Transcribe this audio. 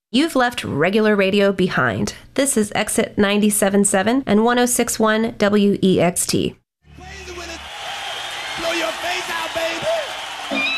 You've left regular radio behind. This is Exit 97.7 and 106.1 WEXT.